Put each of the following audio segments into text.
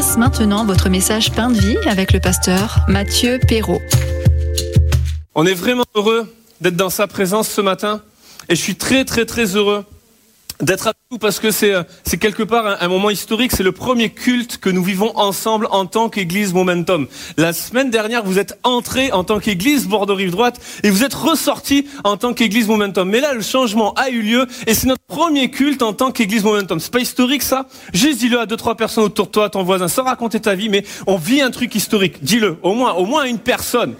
commence maintenant votre message Pain de vie avec le pasteur Mathieu Perrault. On est vraiment heureux d'être dans sa présence ce matin et je suis très heureux d'être avec vous parce que c'est quelque part un moment historique. C'est le premier culte que nous vivons ensemble en tant qu'Église Momentum. La semaine dernière, vous êtes entrés en tant qu'Église Bordeaux-Rive-Droite et vous êtes ressortis en tant qu'Église Momentum. Mais là, le changement a eu lieu et c'est notre premier culte en tant qu'Église Momentum. C'est pas historique ça? Juste dis-le à 2-3 personnes autour de toi, ton voisin, sans raconter ta vie, mais on vit un truc historique. Dis-le, au moins à une personne.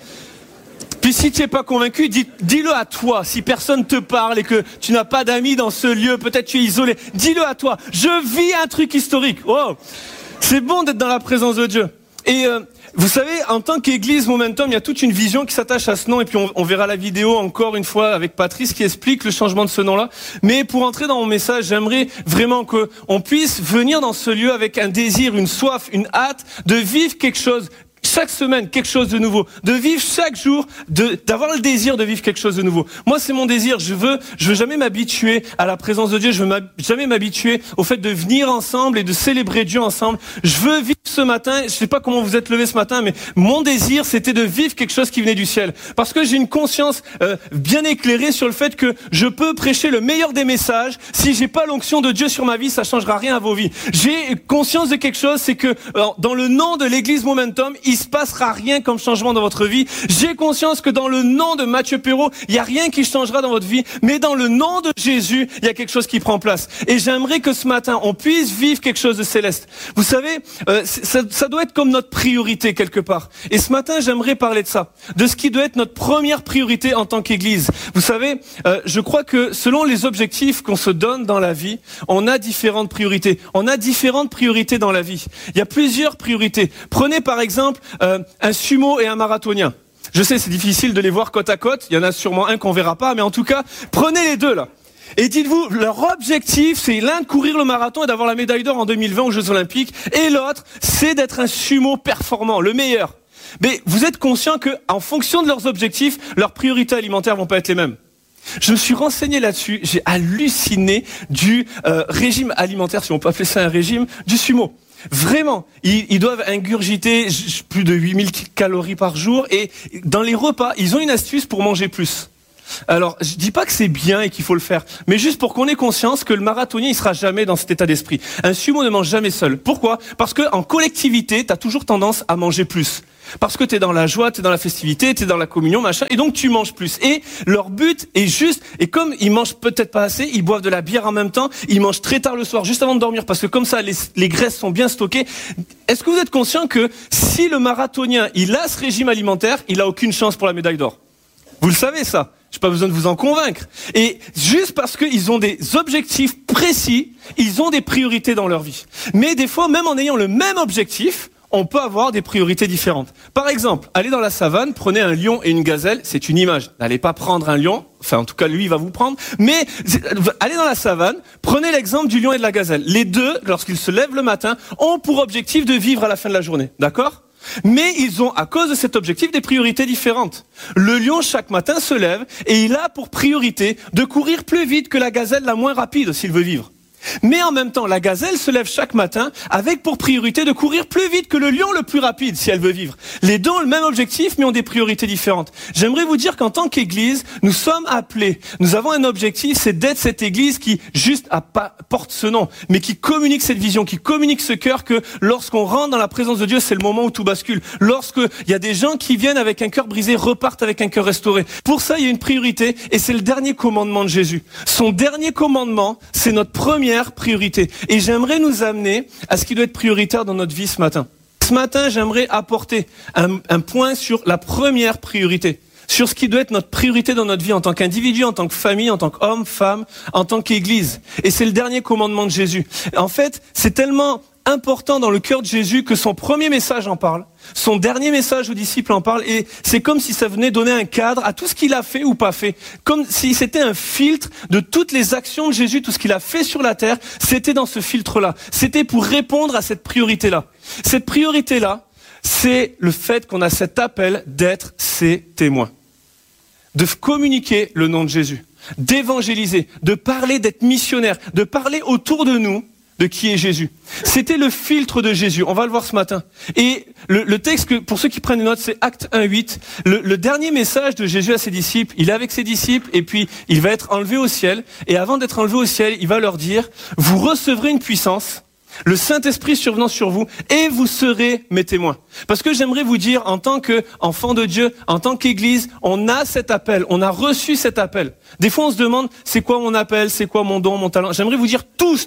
Puis si tu n'es pas convaincu, dis-le à toi. Si personne te parle et que tu n'as pas d'amis dans ce lieu, peut-être tu es isolé, dis-le à toi. Je vis un truc historique. Oh, c'est bon d'être dans la présence de Dieu. Et vous savez, en tant qu'Église Momentum, il y a toute une vision qui s'attache à ce nom. Et puis on verra la vidéo encore une fois avec Patrice qui explique le changement de ce nom-là. Mais pour entrer dans mon message, j'aimerais vraiment qu'on puisse venir dans ce lieu avec un désir, une soif, une hâte de vivre quelque chose. Chaque semaine, quelque chose de nouveau. De vivre chaque jour, d'avoir le désir de vivre quelque chose de nouveau. Moi, c'est mon désir. Je veux jamais m'habituer à la présence de Dieu. Je veux jamais m'habituer au fait de venir ensemble et de célébrer Dieu ensemble. Je veux vivre ce matin. Je sais pas comment vous êtes levés ce matin, mais mon désir, c'était de vivre quelque chose qui venait du ciel. Parce que j'ai une conscience bien éclairée sur le fait que je peux prêcher le meilleur des messages. Si j'ai pas l'onction de Dieu sur ma vie, ça changera rien à vos vies. J'ai conscience de quelque chose, c'est que dans le nom de l'Église Momentum, il se passera rien comme changement dans votre vie. J'ai conscience que dans le nom de Mathieu Perrault, il y a rien qui changera dans votre vie, mais dans le nom de Jésus, il y a quelque chose qui prend place. Et j'aimerais que ce matin, on puisse vivre quelque chose de céleste. Vous savez, ça doit être comme notre priorité quelque part. Et ce matin, j'aimerais parler de ça, de ce qui doit être notre première priorité en tant qu'Église. Vous savez, je crois que selon les objectifs qu'on se donne dans la vie, on a différentes priorités. On a différentes priorités dans la vie. Il y a plusieurs priorités. Prenez par exemple un sumo et un marathonien. Je sais, c'est difficile de les voir côte à côte. Il y en a sûrement un qu'on verra pas, mais en tout cas, prenez les deux là. Et dites-vous, leur objectif, c'est l'un de courir le marathon et d'avoir la médaille d'or en 2020 aux Jeux Olympiques, et l'autre, c'est d'être un sumo performant, le meilleur. Mais vous êtes conscient que, en fonction de leurs objectifs, leurs priorités alimentaires vont pas être les mêmes. Je me suis renseigné là-dessus, j'ai halluciné du régime alimentaire, si on peut appeler ça un régime, du sumo. Vraiment, ils doivent ingurgiter plus de 8000 calories par jour et dans les repas, ils ont une astuce pour manger plus. Alors, je dis pas que c'est bien et qu'il faut le faire, mais juste pour qu'on ait conscience que le marathonien, il sera jamais dans cet état d'esprit. Un sumo ne mange jamais seul. Pourquoi? Parce que en collectivité, t'as toujours tendance à manger plus. Parce que t'es dans la joie, t'es dans la festivité, t'es dans la communion, machin, et donc tu manges plus. Et leur but est juste, et comme ils mangent peut-être pas assez, ils boivent de la bière en même temps, ils mangent très tard le soir, juste avant de dormir, parce que comme ça, les graisses sont bien stockées. Est-ce que vous êtes conscient que si le marathonien, il a ce régime alimentaire, il a aucune chance pour la médaille d'or? Vous le savez ça? J'ai pas besoin de vous en convaincre. Et juste parce qu'ils ont des objectifs précis, ils ont des priorités dans leur vie. Mais des fois, même en ayant le même objectif, on peut avoir des priorités différentes. Par exemple, allez dans la savane, prenez un lion et une gazelle, c'est une image. N'allez pas prendre un lion, enfin en tout cas lui il va vous prendre, mais allez dans la savane, prenez l'exemple du lion et de la gazelle. Les deux, lorsqu'ils se lèvent le matin, ont pour objectif de vivre à la fin de la journée, d'accord ? Mais ils ont, à cause de cet objectif, des priorités différentes. Le lion, chaque matin, se lève et il a pour priorité de courir plus vite que la gazelle la moins rapide s'il veut vivre. Mais en même temps, la gazelle se lève chaque matin avec pour priorité de courir plus vite que le lion le plus rapide si elle veut vivre. Les deux ont le même objectif mais ont des priorités différentes. J'aimerais vous dire qu'en tant qu'Église, nous sommes appelés, nous avons un objectif, c'est d'être cette Église qui juste porte ce nom, mais qui communique cette vision, qui communique ce cœur que lorsqu'on rentre dans la présence de Dieu, c'est le moment où tout bascule. Lorsqu'il y a des gens qui viennent avec un cœur brisé, repartent avec un cœur restauré. Pour ça, il y a une priorité et c'est le dernier commandement de Jésus. Son dernier commandement, c'est notre première priorité. Et j'aimerais nous amener à ce qui doit être prioritaire dans notre vie ce matin. Ce matin, j'aimerais apporter un point sur la première priorité, sur ce qui doit être notre priorité dans notre vie en tant qu'individu, en tant que famille, en tant qu'homme, femme, en tant qu'Église. Et c'est le dernier commandement de Jésus. En fait, c'est tellement important dans le cœur de Jésus que son premier message en parle, son dernier message aux disciples en parle, et c'est comme si ça venait donner un cadre à tout ce qu'il a fait ou pas fait, comme si c'était un filtre de toutes les actions de Jésus, tout ce qu'il a fait sur la terre, c'était dans ce filtre-là, c'était pour répondre à cette priorité-là. Cette priorité-là, c'est le fait qu'on a cet appel d'être ses témoins, de communiquer le nom de Jésus, d'évangéliser, de parler, d'être missionnaire, de parler autour de nous de qui est Jésus. C'était le filtre de Jésus. On va le voir ce matin. Et le texte, pour ceux qui prennent des notes, c'est Actes 1:8. Le dernier message de Jésus à ses disciples, il est avec ses disciples et puis il va être enlevé au ciel. Et avant d'être enlevé au ciel, il va leur dire, vous recevrez une puissance, le Saint-Esprit survenant sur vous, et vous serez mes témoins. Parce que j'aimerais vous dire, en tant qu'enfant de Dieu, en tant qu'Église, on a cet appel, on a reçu cet appel. Des fois, on se demande, c'est quoi mon appel, c'est quoi mon don, mon talent. J'aimerais vous dire, tous,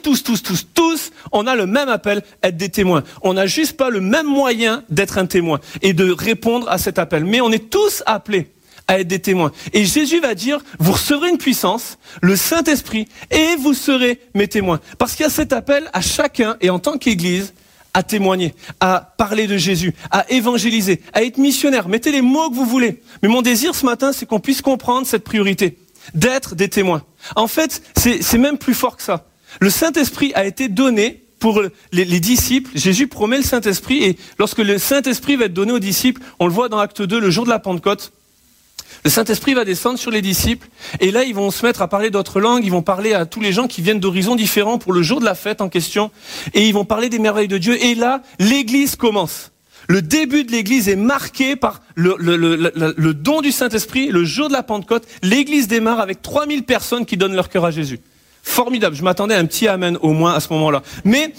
on a le même appel, être des témoins. On n'a juste pas le même moyen d'être un témoin et de répondre à cet appel. Mais on est tous appelés à être des témoins. Et Jésus va dire, vous recevrez une puissance, le Saint-Esprit, et vous serez mes témoins. Parce qu'il y a cet appel à chacun, et en tant qu'Église, à témoigner, à parler de Jésus, à évangéliser, à être missionnaire. Mettez les mots que vous voulez. Mais mon désir ce matin, c'est qu'on puisse comprendre cette priorité, d'être des témoins. En fait, c'est même plus fort que ça. Le Saint-Esprit a été donné pour les disciples. Jésus promet le Saint-Esprit, et lorsque le Saint-Esprit va être donné aux disciples, on le voit dans Acte 2, le jour de la Pentecôte, le Saint-Esprit va descendre sur les disciples et là, ils vont se mettre à parler d'autres langues, ils vont parler à tous les gens qui viennent d'horizons différents pour le jour de la fête en question et ils vont parler des merveilles de Dieu. Et là, l'Église commence. Le début de l'Église est marqué par le don du Saint-Esprit. Le jour de la Pentecôte, l'Église démarre avec 3000 personnes qui donnent leur cœur à Jésus. Formidable, je m'attendais à un petit amen au moins à ce moment-là. Mais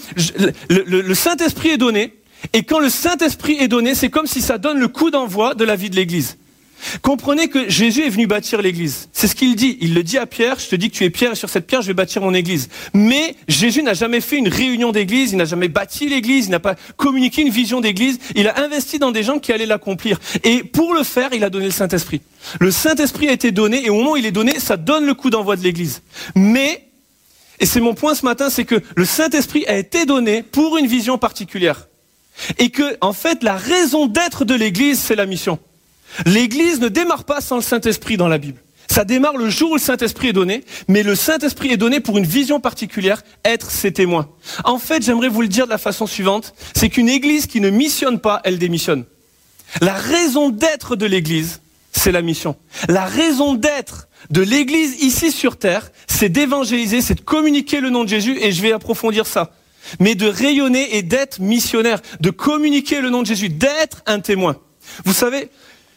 le Saint-Esprit est donné et quand le Saint-Esprit est donné, c'est comme si ça donne le coup d'envoi de la vie de l'Église. Comprenez que Jésus est venu bâtir l'église. C'est ce qu'il dit. Il le dit à Pierre, je te dis que tu es Pierre et sur cette pierre je vais bâtir mon église. Mais Jésus n'a jamais fait une réunion d'église, il n'a jamais bâti l'église, il n'a pas communiqué une vision d'église, il a investi dans des gens qui allaient l'accomplir. Et pour le faire, il a donné le Saint-Esprit. Le Saint-Esprit a été donné et au moment où il est donné, ça donne le coup d'envoi de l'église. Mais, et c'est mon point ce matin, c'est que le Saint-Esprit a été donné pour une vision particulière. Et que, en fait, la raison d'être de l'église, c'est la mission. L'Église ne démarre pas sans le Saint-Esprit dans la Bible. Ça démarre le jour où le Saint-Esprit est donné, mais le Saint-Esprit est donné pour une vision particulière, être ses témoins. En fait, j'aimerais vous le dire de la façon suivante, c'est qu'une Église qui ne missionne pas, elle démissionne. La raison d'être de l'Église, c'est la mission. La raison d'être de l'Église ici sur terre, c'est d'évangéliser, c'est de communiquer le nom de Jésus, et je vais approfondir ça. Mais de rayonner et d'être missionnaire, de communiquer le nom de Jésus, d'être un témoin. Vous savez,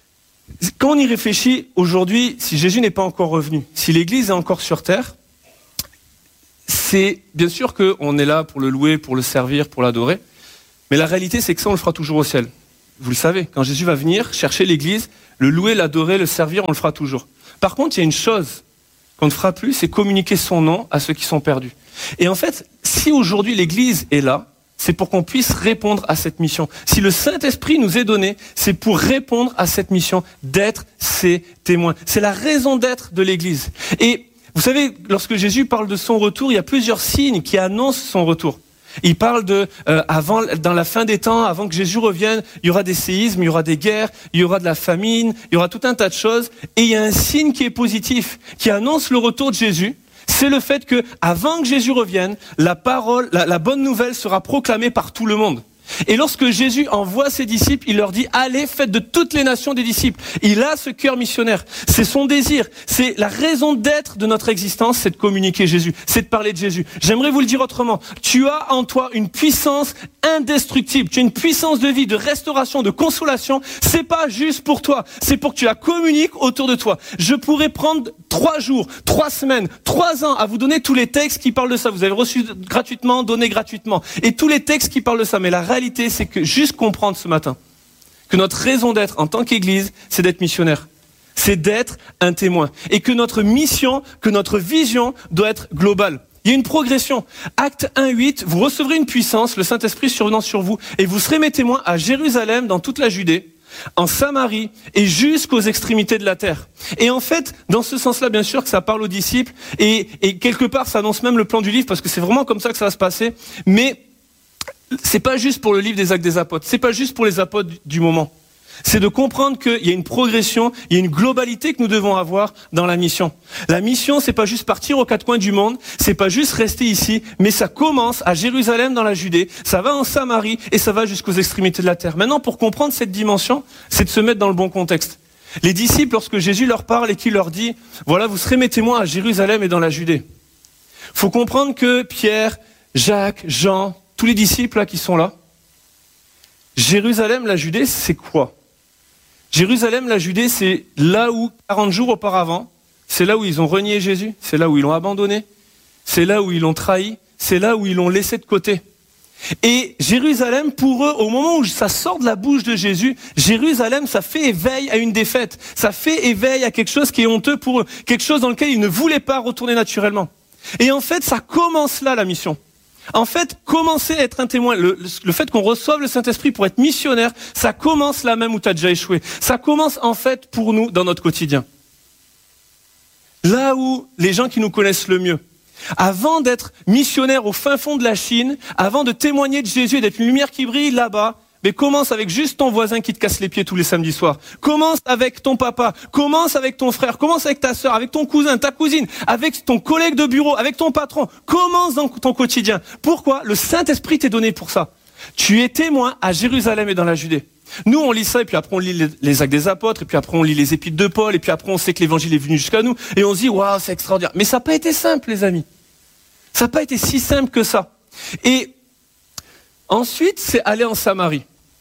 quand on y réfléchit, aujourd'hui, si Jésus n'est pas encore revenu, si l'Église est encore sur terre, c'est bien sûr qu'on est là pour le louer, pour le servir, pour l'adorer, mais la réalité, c'est que ça, on le fera toujours au ciel. Vous le savez, quand Jésus va venir chercher l'Église, le louer, l'adorer, le servir, on le fera toujours. Par contre, il y a une chose qu'on ne fera plus, c'est communiquer son nom à ceux qui sont perdus. Et en fait, si aujourd'hui l'Église est là, c'est pour qu'on puisse répondre à cette mission. Si le Saint-Esprit nous est donné, c'est pour répondre à cette mission d'être ses témoins. C'est la raison d'être de l'Église. Et vous savez, lorsque Jésus parle de son retour, il y a plusieurs signes qui annoncent son retour. Il parle dans la fin des temps, avant que Jésus revienne, il y aura des séismes, il y aura des guerres, il y aura de la famine, il y aura tout un tas de choses. Et il y a un signe qui est positif, qui annonce le retour de Jésus. C'est le fait que, avant que Jésus revienne, la parole, la bonne nouvelle sera proclamée par tout le monde. Et lorsque Jésus envoie ses disciples, il leur dit, allez, faites de toutes les nations des disciples. Il a ce cœur missionnaire. C'est son désir. C'est la raison d'être de notre existence, c'est de communiquer Jésus. C'est de parler de Jésus. J'aimerais vous le dire autrement. Tu as en toi une puissance indestructible. Tu as une puissance de vie, de restauration, de consolation. C'est pas juste pour toi. C'est pour que tu la communiques autour de toi. Je pourrais prendre 3 jours, 3 semaines, 3 ans à vous donner tous les textes qui parlent de ça. Vous avez reçu gratuitement, donné gratuitement. Et tous les textes qui parlent de ça. Mais la réalité, c'est que juste comprendre ce matin que notre raison d'être en tant qu'Église, c'est d'être missionnaire. C'est d'être un témoin. Et que notre mission, que notre vision doit être globale. Il y a une progression. Acte 1:8, vous recevrez une puissance, le Saint-Esprit survenant sur vous, et vous serez mes témoins à Jérusalem, dans toute la Judée, en Samarie et jusqu'aux extrémités de la terre. Et en fait, dans ce sens-là, bien sûr que ça parle aux disciples, et quelque part, ça annonce même le plan du livre, parce que c'est vraiment comme ça que ça va se passer. Mais c'est pas juste pour le livre des Actes des Apôtres, c'est pas juste pour les apôtres du moment. C'est de comprendre qu'il y a une progression, il y a une globalité que nous devons avoir dans la mission. La mission, c'est pas juste partir aux 4 coins du monde, c'est pas juste rester ici, mais ça commence à Jérusalem dans la Judée, ça va en Samarie et ça va jusqu'aux extrémités de la terre. Maintenant, pour comprendre cette dimension, c'est de se mettre dans le bon contexte. Les disciples, lorsque Jésus leur parle et qu'il leur dit, voilà, vous serez mes témoins à Jérusalem et dans la Judée. Faut comprendre que Pierre, Jacques, Jean, tous les disciples là, qui sont là. Jérusalem, la Judée, c'est quoi? Jérusalem, la Judée, c'est là où, 40 jours auparavant, c'est là où ils ont renié Jésus, c'est là où ils l'ont abandonné, c'est là où ils l'ont trahi, c'est là où ils l'ont laissé de côté. Et Jérusalem, pour eux, au moment où ça sort de la bouche de Jésus, Jérusalem, ça fait éveil à une défaite. Ça fait éveil à quelque chose qui est honteux pour eux, quelque chose dans lequel ils ne voulaient pas retourner naturellement. Et en fait, ça commence là, la mission. En fait, commencer à être un témoin, le fait qu'on reçoive le Saint-Esprit pour être missionnaire, ça commence là même où tu as déjà échoué. Ça commence en fait pour nous dans notre quotidien. Là où les gens qui nous connaissent le mieux, avant d'être missionnaire au fin fond de la Chine, avant de témoigner de Jésus et d'être une lumière qui brille là-bas, mais commence avec juste ton voisin qui te casse les pieds tous les samedis soirs. Commence avec ton papa, commence avec ton frère, commence avec ta sœur, avec ton cousin, ta cousine, avec ton collègue de bureau, avec ton patron. Commence dans ton quotidien. Pourquoi? Le Saint-Esprit t'est donné pour ça. Tu es témoin à Jérusalem et dans la Judée. Nous, on lit ça, et puis après on lit les Actes des Apôtres, et puis après on lit les Épîtres de Paul, et puis après on sait que l'Évangile est venu jusqu'à nous, et on se dit, waouh, c'est extraordinaire. Mais ça n'a pas été simple, les amis. Ça n'a pas été si simple que ça. Et ensuite, c'est aller en Samarie.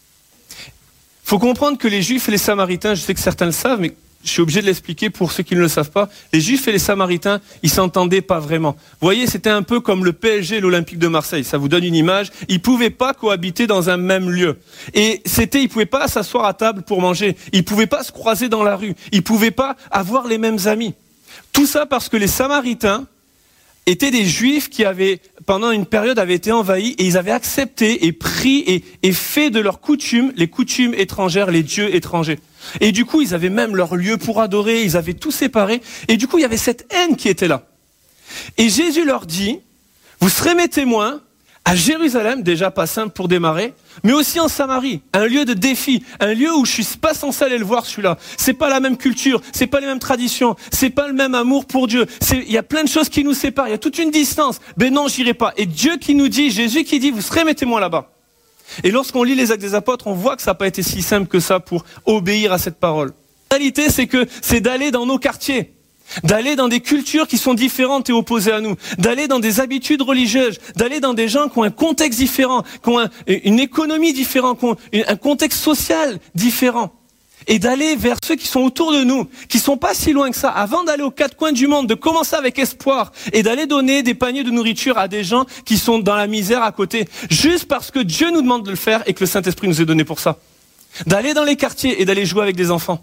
Il faut comprendre que les Juifs et les Samaritains, je sais que certains le savent, mais je suis obligé de l'expliquer pour ceux qui ne le savent pas, les Juifs et les Samaritains, ils s'entendaient pas vraiment. Vous voyez, c'était un peu comme le PSG et l'Olympique de Marseille, ça vous donne une image. Ils pouvaient pas cohabiter dans un même lieu. Et ils pouvaient pas s'asseoir à table pour manger, ils pouvaient pas se croiser dans la rue, ils pouvaient pas avoir les mêmes amis. Tout ça parce que les Samaritains étaient des Juifs qui pendant une période, avaient été envahis et ils avaient accepté et pris et fait de leurs coutumes, les coutumes étrangères, les dieux étrangers. Et du coup, ils avaient même leur lieu pour adorer, ils avaient tout séparé. Et du coup, il y avait cette haine qui était là. Et Jésus leur dit, vous serez mes témoins à Jérusalem, déjà pas simple pour démarrer, mais aussi en Samarie, un lieu de défi, un lieu où je suis pas censé aller le voir celui-là. C'est pas la même culture, c'est pas les mêmes traditions, c'est pas le même amour pour Dieu. Il y a plein de choses qui nous séparent, il y a toute une distance. Ben non, j'irai pas. Et Dieu qui nous dit, Jésus qui dit, vous serez mes témoins là-bas. Et lorsqu'on lit les Actes des Apôtres, on voit que ça n'a pas été si simple que ça pour obéir à cette parole. La réalité, c'est d'aller dans nos quartiers, d'aller dans des cultures qui sont différentes et opposées à nous, d'aller dans des habitudes religieuses, d'aller dans des gens qui ont un contexte différent, qui ont une économie différente, qui ont un contexte social différent. Et d'aller vers ceux qui sont autour de nous, qui sont pas si loin que ça, avant d'aller aux quatre coins du monde, de commencer avec espoir et d'aller donner des paniers de nourriture à des gens qui sont dans la misère à côté, juste parce que Dieu nous demande de le faire et que le Saint-Esprit nous est donné pour ça. D'aller dans les quartiers et d'aller jouer avec des enfants.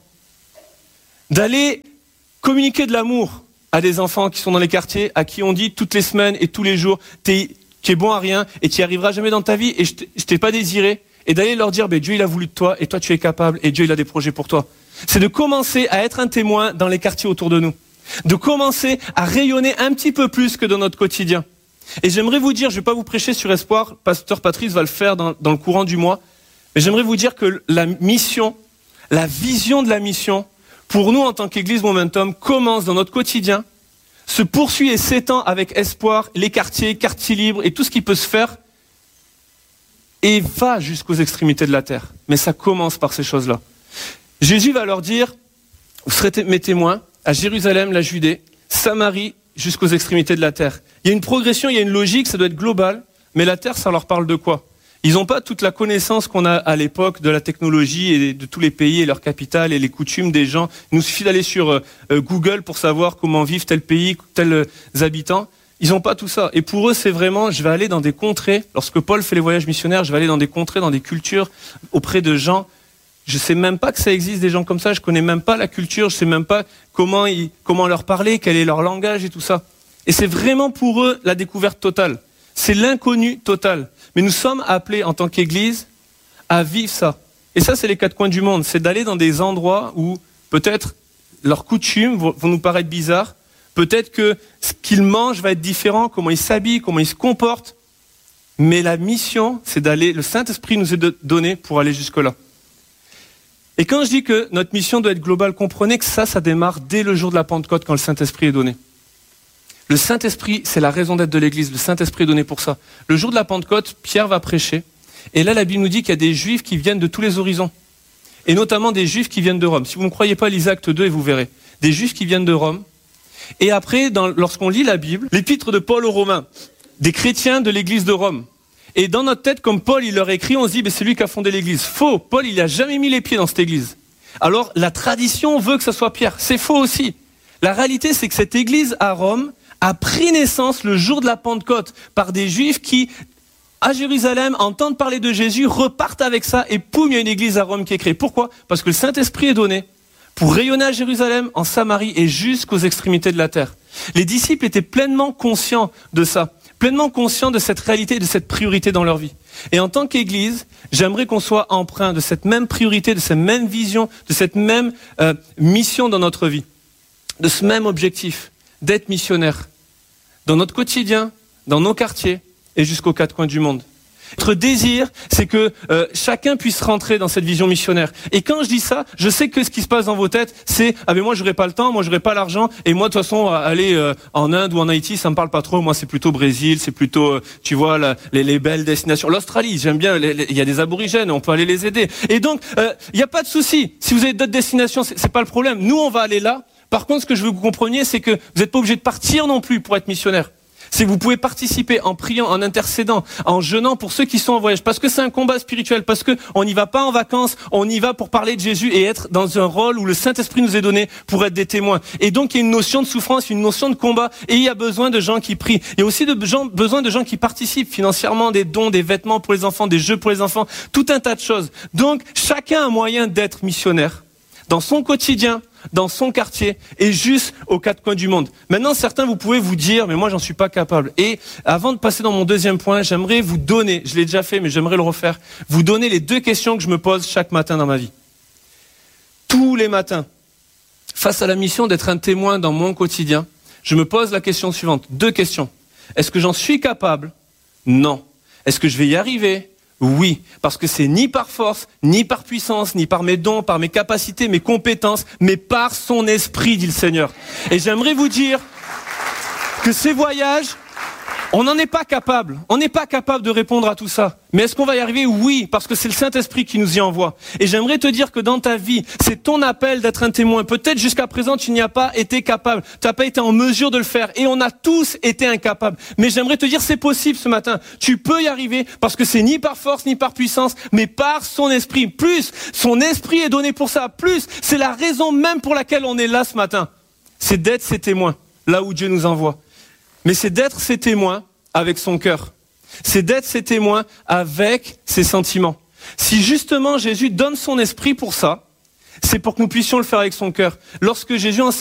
D'aller communiquer de l'amour à des enfants qui sont dans les quartiers, à qui on dit toutes les semaines et tous les jours, tu es bon à rien et tu n'y arriveras jamais dans ta vie et je t'ai pas désiré. Et d'aller leur dire, Dieu il a voulu de toi et toi tu es capable et Dieu il a des projets pour toi. C'est de commencer à être un témoin dans les quartiers autour de nous. De commencer à rayonner un petit peu plus que dans notre quotidien. Et j'aimerais vous dire, je ne vais pas vous prêcher sur espoir, Pasteur Patrice va le faire dans le courant du mois, mais j'aimerais vous dire que la mission, la vision de la mission, pour nous en tant qu'Église Momentum, commence dans notre quotidien, se poursuit et s'étend avec espoir, les quartiers libres et tout ce qui peut se faire, et va jusqu'aux extrémités de la terre. Mais ça commence par ces choses-là. Jésus va leur dire, vous serez mes témoins à Jérusalem, la Judée, Samarie, jusqu'aux extrémités de la terre. Il y a une progression, il y a une logique, ça doit être global, mais la terre, ça leur parle de quoi? Ils n'ont pas toute la connaissance qu'on a à l'époque de la technologie et de tous les pays et leurs capitales et les coutumes des gens. Il nous suffit d'aller sur Google pour savoir comment vivent tel pays, tels habitants. Ils n'ont pas tout ça. Et pour eux, c'est vraiment, je vais aller dans des contrées. Lorsque Paul fait les voyages missionnaires, je vais aller dans des contrées, dans des cultures, auprès de gens. Je ne sais même pas que ça existe des gens comme ça. Je ne connais même pas la culture. Je ne sais même pas comment leur parler, quel est leur langage et tout ça. Et c'est vraiment pour eux la découverte totale. C'est l'inconnu total. Mais nous sommes appelés en tant qu'Église à vivre ça. Et ça, c'est les quatre coins du monde. C'est d'aller dans des endroits où peut-être leurs coutumes vont nous paraître bizarres. Peut-être que ce qu'ils mangent va être différent, comment ils s'habillent, comment ils se comportent. Mais la mission, c'est d'aller, le Saint-Esprit nous est donné pour aller jusque-là. Et quand je dis que notre mission doit être globale, comprenez que ça démarre dès le jour de la Pentecôte quand le Saint-Esprit est donné. Le Saint-Esprit, c'est la raison d'être de l'Église. Le Saint-Esprit est donné pour ça. Le jour de la Pentecôte, Pierre va prêcher. Et là, la Bible nous dit qu'il y a des Juifs qui viennent de tous les horizons. Et notamment des Juifs qui viennent de Rome. Si vous ne croyez pas, lisez Acte 2 et vous verrez. Des Juifs qui viennent de Rome. Et après, lorsqu'on lit la Bible, l'épître de Paul aux Romains des chrétiens de l'église de Rome. Et dans notre tête, comme Paul, il leur écrit, on se dit, c'est lui qui a fondé l'église. Faux, Paul, il n'a jamais mis les pieds dans cette église. Alors, la tradition veut que ce soit Pierre. C'est faux aussi. La réalité, c'est que cette église à Rome a pris naissance le jour de la Pentecôte par des Juifs qui, à Jérusalem, entendent parler de Jésus, repartent avec ça et poum, il y a une église à Rome qui est créée. Pourquoi ? Parce que le Saint-Esprit est donné pour rayonner à Jérusalem, en Samarie et jusqu'aux extrémités de la terre. Les disciples étaient pleinement conscients de ça, pleinement conscients de cette réalité et de cette priorité dans leur vie. Et en tant qu'Église, j'aimerais qu'on soit empreint de cette même priorité, de cette même vision, de cette même mission dans notre vie, de ce même objectif, d'être missionnaire dans notre quotidien, dans nos quartiers et jusqu'aux quatre coins du monde. Notre désir, c'est que chacun puisse rentrer dans cette vision missionnaire. Et quand je dis ça, je sais que ce qui se passe dans vos têtes, c'est « Ah mais moi j'aurais pas le temps, moi j'aurais pas l'argent, et moi de toute façon aller en Inde ou en Haïti, ça me parle pas trop, moi c'est plutôt Brésil, c'est plutôt, tu vois, les belles destinations. L'Australie, j'aime bien, il y a des aborigènes, on peut aller les aider. Et donc, il n'y a pas de souci, si vous avez d'autres destinations, c'est pas le problème. Nous, on va aller là. Par contre, ce que je veux que vous compreniez, c'est que vous n'êtes pas obligé de partir non plus pour être missionnaire. C'est que vous pouvez participer en priant, en intercédant, en jeûnant pour ceux qui sont en voyage. Parce que c'est un combat spirituel, parce que on n'y va pas en vacances, on y va pour parler de Jésus et être dans un rôle où le Saint-Esprit nous est donné pour être des témoins. Et donc il y a une notion de souffrance, une notion de combat, et il y a besoin de gens qui prient. Il y a aussi besoin de gens qui participent financièrement, des dons, des vêtements pour les enfants, des jeux pour les enfants, tout un tas de choses. Donc chacun a un moyen d'être missionnaire dans son quotidien, dans son quartier et juste aux quatre coins du monde. Maintenant, certains, vous pouvez vous dire, mais moi, j'en suis pas capable. Et avant de passer dans mon deuxième point, j'aimerais vous donner, je l'ai déjà fait, mais j'aimerais le refaire, vous donner les 2 questions que je me pose chaque matin dans ma vie. Tous les matins, face à la mission d'être un témoin dans mon quotidien, je me pose la question suivante. 2 questions. Est-ce que j'en suis capable ? Non. Est-ce que je vais y arriver ? Oui, parce que c'est ni par force, ni par puissance, ni par mes dons, par mes capacités, mes compétences, mais par son esprit, dit le Seigneur. Et j'aimerais vous dire que ces voyages, on n'en est pas capable. On n'est pas capable de répondre à tout ça. Mais est-ce qu'on va y arriver ? Oui, parce que c'est le Saint-Esprit qui nous y envoie. Et j'aimerais te dire que dans ta vie, c'est ton appel d'être un témoin. Peut-être jusqu'à présent, tu n'y as pas été capable. Tu n'as pas été en mesure de le faire. Et on a tous été incapables. Mais j'aimerais te dire, c'est possible ce matin. Tu peux y arriver parce que c'est ni par force, ni par puissance, mais par son esprit. Plus, son esprit est donné pour ça. Plus, c'est la raison même pour laquelle on est là ce matin. C'est d'être ses témoins, là où Dieu nous envoie. Mais c'est d'être ses témoins avec son cœur. C'est d'être ses témoins avec ses sentiments. Si justement Jésus donne son esprit pour ça, c'est pour que nous puissions le faire avec son cœur. Lorsque Jésus enseigne